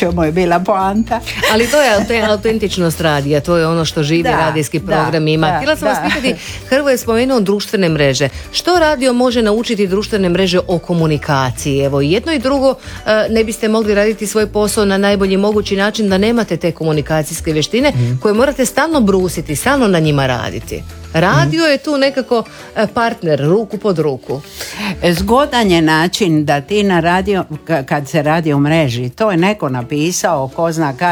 čemu je bila poanta. Ali to je autentičnost radija, to je ono što živi radijski program ima. Htjela sam vas pitati, Hrvoje je spomenuo društvene mreže. Što radio može naučiti društvene mreže o komunikaciji? Evo, jedno i drugo ne biste mogli raditi svoj posao na najbolji mogući način da nemate te komunikacijske vještine koje morate stalno brusiti, stalno na njima raditi. Radio je tu nekako partner, ruku pod ruku. Zgodan je način da ti na radio, kad se radi u mreži, to je neko napisao, ko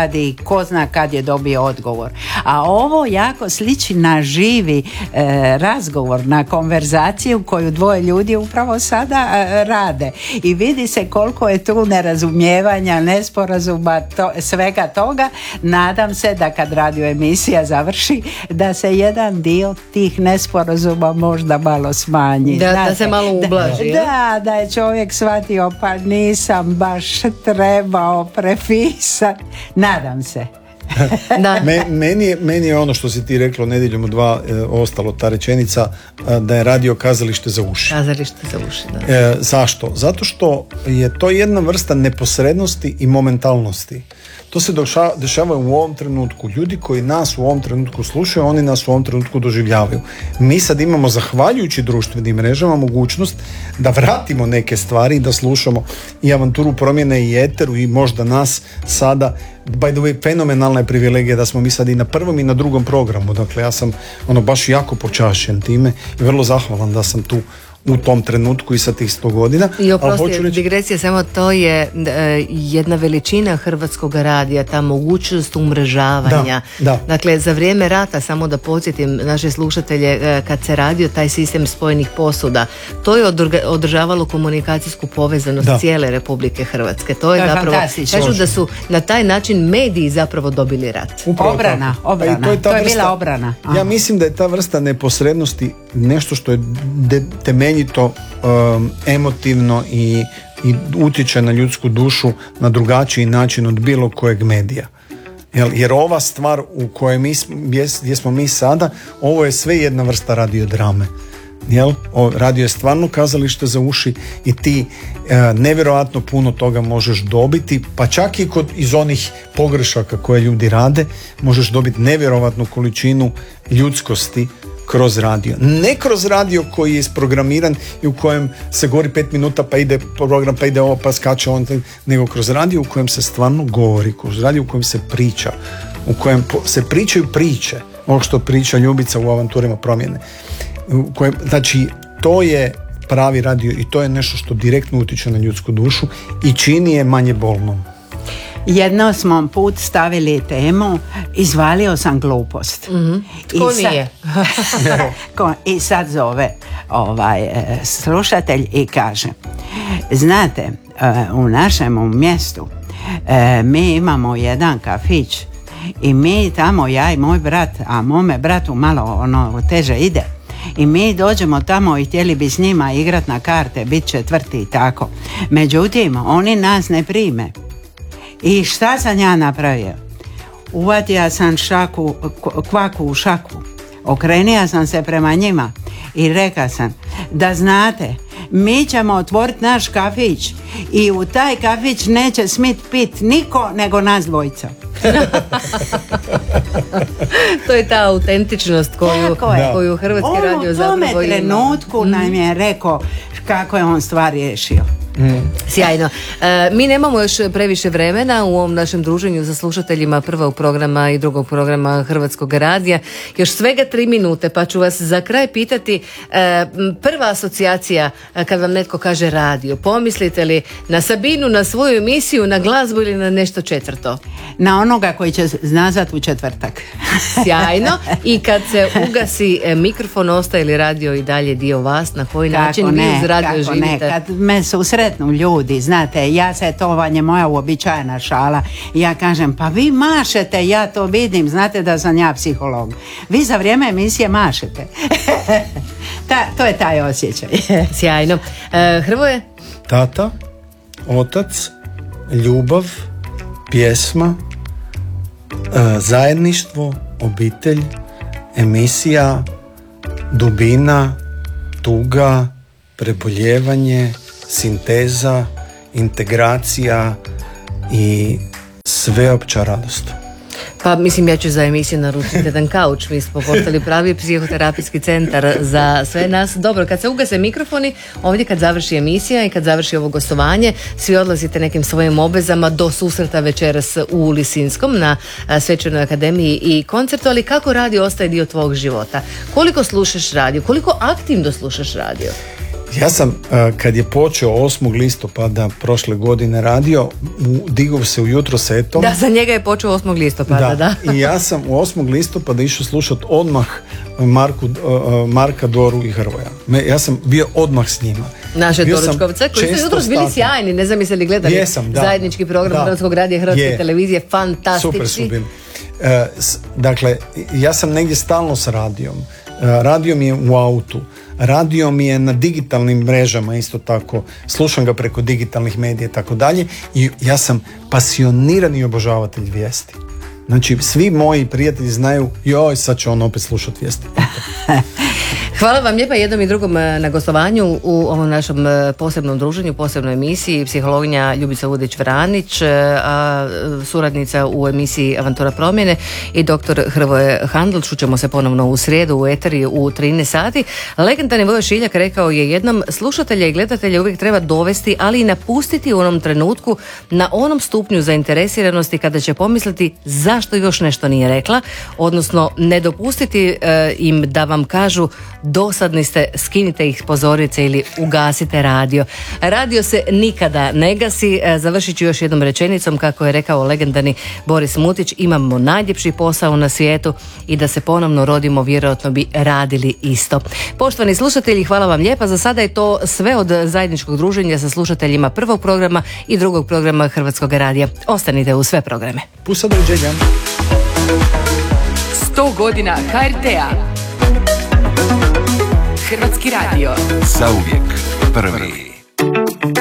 zna kad je dobio odgovor. A ovo jako sliči na živi razgovor, na konverzaciju koju dvoje ljudi upravo sada rade. I vidi se koliko je tu nerazumijevanja, nesporazuma, svega toga. Nadam se da kad radio emisija završi, da se jedan dio tih nesporazuma možda malo smanji. Da se malo ublaži. Da je čovjek shvatio pa nisam baš trebao prepisati. Nadam se. Da. Meni je ono što si ti rekla Nedjeljom u 2 ostalo ta rečenica da je radio kazalište za uši. Kazalište za uši, da. Zašto? Zato što je to jedna vrsta neposrednosti i momentalnosti. To se dešava u ovom trenutku. Ljudi koji nas u ovom trenutku slušaju, oni nas u ovom trenutku doživljavaju. Mi sad imamo, zahvaljujući društvenim mrežama, mogućnost da vratimo neke stvari i da slušamo i Avanturu promjene i eteru i možda nas sada. By the way, fenomenalna je privilegija da smo mi sad i na prvom i na drugom programu. Dakle, ja sam baš jako počašćen time i vrlo zahvalan da sam tu u tom trenutku i sa tih 100 godina. I oprosti, digresija, samo to je jedna veličina hrvatskog radija, ta mogućnost umrežavanja. Da. Dakle, za vrijeme rata, samo da podsjetim naše slušatelje, kad se radio taj sistem spojenih posuda, to je održavalo komunikacijsku povezanost cijele Republike Hrvatske. To je zapravo, kažu da su na taj način mediji zapravo dobili rat. Obrana. To je bila obrana. Ja mislim da je ta vrsta neposrednosti nešto što je temeljito, emotivno i utječe na ljudsku dušu na drugačiji način od bilo kojeg medija. Jer ova stvar u kojoj gdje smo mi sada, ovo je sve jedna vrsta radiodrame. Radio je stvarno kazalište za uši i ti nevjerojatno puno toga možeš dobiti, pa čak i iz onih pogrešaka koje ljudi rade, možeš dobiti nevjerojatnu količinu ljudskosti kroz radio. Ne kroz radio koji je isprogramiran i u kojem se govori 5 minuta pa ide program, pa ide ovo, pa skače on, nego kroz radio u kojem se stvarno govori, kroz radio u kojem se priča, u kojem se pričaju priče, ovo što priča Ljubica u Avanturama promjene. Znači, to je pravi radio i to je nešto što direktno utječe na ljudsku dušu i čini je manje bolnom. Jedno smo put stavili temu, izvalio sam glupost. Tko nije? I sad zove slušatelj i kaže, znate, u našem mjestu mi imamo jedan kafić i mi tamo, ja i moj brat, a mome bratu malo teže ide, i mi dođemo tamo i htjeli bi s njima igrat na karte, bit četvrti i tako. Međutim, oni nas ne prime. I šta sam ja napravio? Uvatio sam kvaku u šaku. Okrenio sam se prema njima i rekao sam da znate, mi ćemo otvoriti naš kafić i u taj kafić neće smit pit niko nego nas dvojica. To je ta autentičnost koju Hrvatski radio zapravo ima. U tome trenutku nam je rekao kako je on stvar riješio. Sjajno. Mi nemamo još previše vremena u ovom našem druženju sa slušateljima prvog programa i drugog programa Hrvatskog radija. Još svega 3 minute, pa ću vas za kraj pitati, prva asocijacija kad vam netko kaže radio, pomislite li na Sabinu, na svoju emisiju, na glazbu ili na nešto četvrto? Na onoga koji će nazvat u četvrtak. Sjajno. I kad se ugasi mikrofon, ostaje li radio i dalje dio vas? Na koji način vi uz radio živite? Kad me susretnu ljudi, znate, to vam je moja uobičajena šala. Ja kažem, pa vi mašete, ja to vidim, znate da sam ja psiholog. Vi za vrijeme emisije mašete. To je taj osjećaj. Sjajno. Hrvoje? Tata, otac, ljubav, pjesma, zajedništvo, obitelj, emisija, dubina, tuga, preboljevanje, sinteza, integracija i sveopća radost. Pa mislim, ja ću za emisiju naručiti jedan kauč, mi smo postali pravi psihoterapijski centar za sve nas. Dobro, kad se ugase mikrofoni, ovdje kad završi emisija i kad završi ovo gostovanje, svi odlazite nekim svojim obvezama do susreta večeras u Lisinskom na Svečanoj akademiji i koncertu, ali kako radio ostaje dio tvog života? Koliko slušaš radio? Koliko aktivno slušaš radio? Ja sam, kad je počeo 8. listopada prošle godine radio, digao se ujutro setom. Da, za njega je počeo 8. listopada, da. I ja sam u 8. listopada išao slušati odmah Marka, Doru i Hrvoja. Ja sam bio odmah s njima. Naše Doručkovce, koji su jutros bili sjajni, ne znam jeste li gledali zajednički program Hrvatskog radija i Hrvatske televizije, fantastični. Super su bili. Dakle, ja sam negdje stalno s radijom. Radio mi je u autu. Radio mi je na digitalnim mrežama isto tako, slušam ga preko digitalnih medija i tako dalje, i ja sam pasionirani obožavatelj vijesti. Znači, svi moji prijatelji znaju, joj, sad će on opet slušati vijesti. Hvala vam lijepa jednom i drugom na gostovanju u ovom našem posebnom druženju, posebnoj emisiji. Psihologinja Ljubica Udić-Vranić, a suradnica u emisiji Avantura promjene, i doktor Hrvoje Handl. Čućemo se ponovno u srijedu u eteri u 13 sati. Legendarni Vojo Šiljak rekao je jednom: slušatelja i gledatelja uvijek treba dovesti, ali i napustiti u onom trenutku na onom stupnju zainteresiranosti kada će pomisliti zašto još nešto nije rekla, odnosno ne dopustiti im da vam kažu dosadni ste, skinite ih s pozornice ili ugasite radio. Radio se nikada ne gasi. Završit ću još jednom rečenicom kako je rekao legendarni Boris Mutić: imamo najljepši posao na svijetu i da se ponovno rodimo vjerojatno bi radili isto. Poštovani slušatelji, hvala vam lijepa. Za sada je to sve od zajedničkog druženja sa slušateljima prvog programa i drugog programa Hrvatskog radija. Ostanite u sve programe. Pusa, doviđenja. 100 godina HRT-a. Hrvatski radio. Zauvijek prvi.